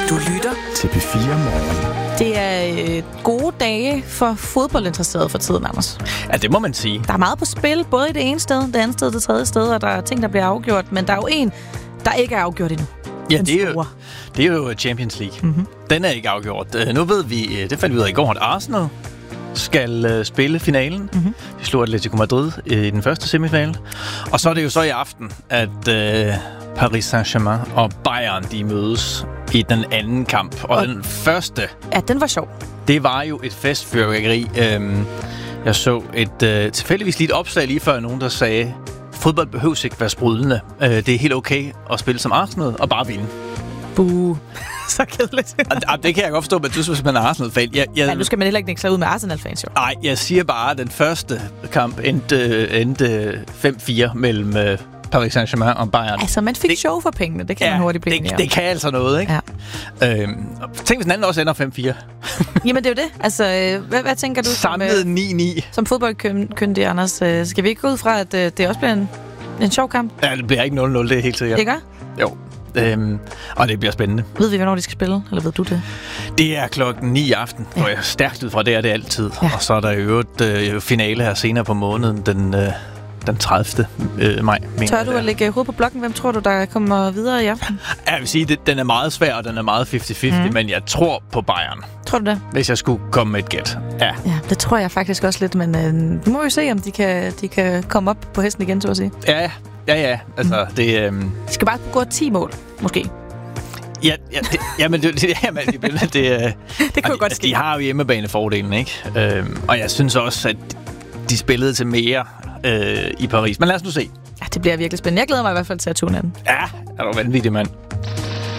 Du lytter til P4 Morgen. Det er gode dage for fodboldinteresserede for tiden, Anders. Ja, det må man sige. Der er meget på spil, både i det ene sted, det andet sted, det tredje sted, og der er ting, der bliver afgjort, men der er jo en, der ikke er afgjort endnu. Ja, det er jo Champions League. Mm-hmm. Den er ikke afgjort. Nu ved vi, det fandt vi ud af i går, at Arsenal skal spille finalen. Mm-hmm. De slog Atletico Madrid i den første semifinale. Og så er det jo så i aften, at Paris Saint-Germain og Bayern, de mødes i den anden kamp. Og den første... Ja, den var sjov. Det var jo et festfyrværkeri. Jeg så et tilfældigvis lige et opslag lige før nogen, der sagde, fodbold behøves ikke være sprudlende. Det er helt okay at spille som Arsenal og bare vinde. Buh. Så kedeligt. Det kan jeg godt forstå, men du synes, man er Arsenal-fan. Men nu skal man heller ikke nikke sig ud med Arsenal-fans, jo. Nej, jeg siger bare, at den første kamp endte 5-4 mellem Paris Saint-Germain og Bayern. Altså, man fik show for pengene. Det kan man hurtigt blive enige om. Det kan altså noget, ikke? Ja. Tænk, hvis den anden også ender 5-4. Jamen, det er jo det. Altså, hvad tænker du? Samlet 9-9. Som fodboldkyndig, Anders. Skal vi ikke gå ud fra, at det også bliver en sjov kamp? Ja, det bliver ikke 0-0, det er helt sikkert. Det gør? Jo. Og det bliver spændende. Ved vi, hvornår de skal spille? Eller ved du det? Det er 9:00 i aften, hvor jeg er stærkt ud fra det, er det altid. Ja. Og så er der jo et finale her senere på måneden, den 30. maj. Tør du at lægge hovedet på blokken? Hvem tror du, der kommer videre i aften? Jeg vil sige, den er meget svær, og den er meget 50-50, men jeg tror på Bayern. Tror du det? Hvis jeg skulle komme med et gæt. Ja, det tror jeg faktisk også lidt, men nu må vi se, om de kan komme op på hesten igen, så at sige. Ja. Altså, det... De skal bare gå 10 mål, måske. Men det kunne godt ske. De har jo hjemmebanefordelen, ikke? Og jeg synes også, at de spillede til mere i Paris. Men lad os nu se. Ja, det bliver virkelig spændende. Jeg glæder mig i hvert fald til at tune den. Ja, er du vanvittig, mand.